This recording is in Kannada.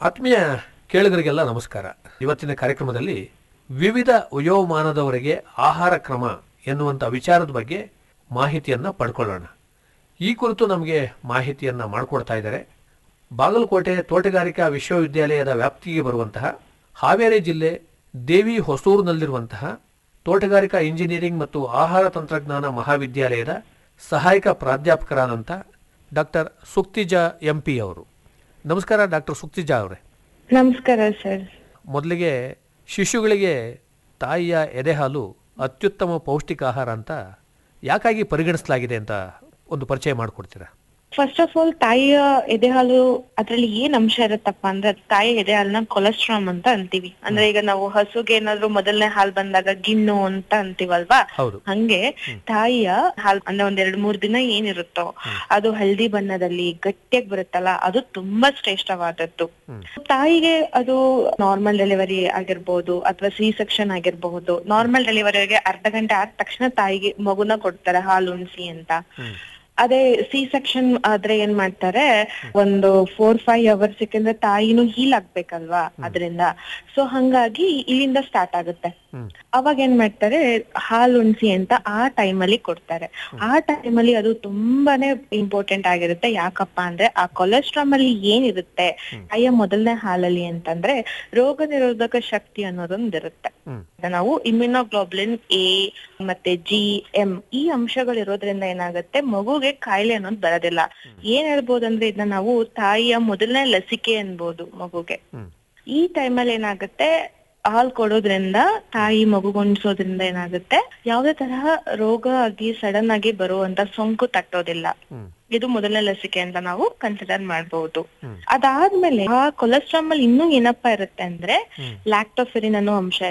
ಆತ್ಮೀಯ ಕೇಳುಗರಿಗೆಲ್ಲ ನಮಸ್ಕಾರ. ಇವತ್ತಿನ ಕಾರ್ಯಕ್ರಮದಲ್ಲಿ ವಿವಿಧ ವಯೋಮಾನದವರಿಗೆ ಆಹಾರ ಕ್ರಮ ಎನ್ನುವಂಥ ವಿಚಾರದ ಬಗ್ಗೆ ಮಾಹಿತಿಯನ್ನು ಪಡ್ಕೊಳ್ಳೋಣ. ಈ ಕುರಿತು ನಮಗೆ ಮಾಹಿತಿಯನ್ನು ಮಾಡಿಕೊಡ್ತಾ ಇದ್ದಾರೆ ಬಾಗಲಕೋಟೆ ತೋಟಗಾರಿಕಾ ವಿಶ್ವವಿದ್ಯಾಲಯದ ವ್ಯಾಪ್ತಿಗೆ ಬರುವಂತಹ ಹಾವೇರಿ ಜಿಲ್ಲೆ ದೇವಿ ಹೊಸೂರಿನಲ್ಲಿರುವಂತಹ ತೋಟಗಾರಿಕಾ ಇಂಜಿನಿಯರಿಂಗ್ ಮತ್ತು ಆಹಾರ ತಂತ್ರಜ್ಞಾನ ಮಹಾವಿದ್ಯಾಲಯದ ಸಹಾಯಕ ಪ್ರಾಧ್ಯಾಪಕರಾದಂಥ ಡಾಕ್ಟರ್ ಸುಕ್ತಿಜಾ ಎಂಪಿ ಅವರು. ನಮಸ್ಕಾರ ಡಾಕ್ಟರ್ ಸುಕ್ತಿಜಾ ಅವರೇ. ನಮಸ್ಕಾರ ಸರ್. ಮೊದಲಿಗೆ ಶಿಶುಗಳಿಗೆ ತಾಯಿಯ ಎದೆಹಾಲು ಅತ್ಯುತ್ತಮ ಪೌಷ್ಟಿಕ ಆಹಾರ ಅಂತ ಯಾಕಾಗಿ ಪರಿಗಣಿಸಲಾಗಿದೆ ಅಂತ ಒಂದು ಪರಿಚಯ ಮಾಡಿಕೊಡ್ತೀರಾ? ಫಸ್ಟ್ ಆಫ್ ಆಲ್, ತಾಯಿಯ ಎದೆಹಾಲು ಅದ್ರಲ್ಲಿ ಏನ್ ಅಂಶ ಇರುತ್ತಪ್ಪ ಅಂದ್ರೆ ತಾಯಿಯ ಎದೆಹಾಲನ್ನ ಕೊಲೆಸ್ಟ್ರಾಮ್ ಅಂತ ಅಂತೀವಿ. ಅಂದ್ರೆ ಈಗ ನಾವು ಹಸುಗೆ ಏನಾದ್ರು ಮೊದಲನೇ ಹಾಲ್ ಬಂದಾಗ ಗಿಣ್ಣು ಅಂತ ಅಂತೀವಲ್ವಾ, ಹಂಗೆ ತಾಯಿಯ ಹಾಲ್ ಅಂದ್ರೆ ಒಂದ್ 2-3 ದಿನ ಏನಿರುತ್ತೋ ಅದು ಹಳದಿ ಬಣ್ಣದಲ್ಲಿ ಗಟ್ಟಿಯಾಗಿ ಬರುತ್ತಲ್ಲ, ಅದು ತುಂಬಾ ಶ್ರೇಷ್ಠವಾದದ್ದು. ತಾಯಿಗೆ ಅದು ನಾರ್ಮಲ್ ಡೆಲಿವರಿ ಆಗಿರ್ಬಹುದು ಅಥವಾ ಸಿ ಸೆಕ್ಷನ್ ಆಗಿರಬಹುದು. ನಾರ್ಮಲ್ ಡೆಲಿವರಿಗೆ ಅರ್ಧ ಗಂಟೆ ಆದ ತಕ್ಷಣ ತಾಯಿಗೆ ಮಗುನ ಕೊಡ್ತಾರೆ ಹಾಲು ಉಣಿಸಿ ಅಂತ. ಅದೇ ಸಿ ಸೆಕ್ಷನ್ ಆದ್ರೆ ಏನ್ ಮಾಡ್ತಾರೆ, ಒಂದು 4-5 ಅವರ್ಸ್, ಯಾಕಂದ್ರೆ ತಾಯಿನೂ ಹೀಲ್ ಆಗ್ಬೇಕಲ್ವಾ ಅದರಿಂದ. ಸೊ ಹಂಗಾಗಿ ಇಲ್ಲಿಂದ ಸ್ಟಾರ್ಟ್ ಆಗುತ್ತೆ. ಅವಾಗ ಏನ್ ಮಾಡ್ತಾರೆ, ಹಾಲು ಉಣಿಸಿ ಅಂತ ಆ ಟೈಮಲ್ಲಿ ಕೊಡ್ತಾರೆ. ಆ ಟೈಮಲ್ಲಿ ಅದು ತುಂಬಾನೇ ಇಂಪಾರ್ಟೆಂಟ್ ಆಗಿರುತ್ತೆ. ಯಾಕಪ್ಪ ಅಂದ್ರೆ ಆ ಕೊಲೆಸ್ಟ್ರಾಮ್ ಅಲ್ಲಿ ಏನಿರುತ್ತೆ ತಾಯಿಯ ಮೊದಲನೇ ಹಾಲಲ್ಲಿ ಅಂತಂದ್ರೆ ರೋಗ ನಿರೋಧಕ ಶಕ್ತಿ ಅನ್ನೋದೊಂದಿರುತ್ತೆ. ನಾವು ಇಮ್ಯುನೋಗ್ಲೋಬುಲಿನ್ ಎ ಮತ್ತೆ GM ಈ ಅಂಶಗಳಿರೋದ್ರಿಂದ ಏನಾಗುತ್ತೆ, ಮಗುಗೆ ಕಾಯಿಲೆ ಅನ್ನೋದು ಬರೋದಿಲ್ಲ. ಏನ್ ಹೇಳ್ಬೋದಂದ್ರೆ ಇದನ್ನ ನಾವು ತಾಯಿಯ ಮೊದಲನೇ ಲಸಿಕೆ ಅನ್ಬೋದು ಮಗುಗೆ. ಈ ಟೈಮಲ್ಲಿ ಏನಾಗುತ್ತೆ, ಹಾಲ್ ಕೊಡೋದ್ರಿಂದ ತಾಯಿ ಮಗುಗುಣಿಸೋದ್ರಿಂದ ಏನಾಗುತ್ತೆ, ಯಾವುದೇ ತರಹ ರೋಗ ಆಗಿ ಸಡನ್ ಆಗಿ ಬರುವಂತ ಸೋಂಕು ತಟ್ಟೋದಿಲ್ಲ. ಇದು ಮೊದಲನೇ ಲಸಿಕೆ ಅಂತ ನಾವು ಕನ್ಸಿಡರ್ ಮಾಡಬಹುದು. ಅದಾದ್ಮೇಲೆ ಆ ಕೊಲೆಸ್ಟ್ರಾಮ್ ಅಲ್ಲಿ ಇನ್ನೂ ಏನಪ್ಪಾ ಇರುತ್ತೆ ಅಂದ್ರೆ ಲ್ಯಾಕ್ಟೋಫೆರಿನ್ ಅನ್ನೋ ಅಂಶ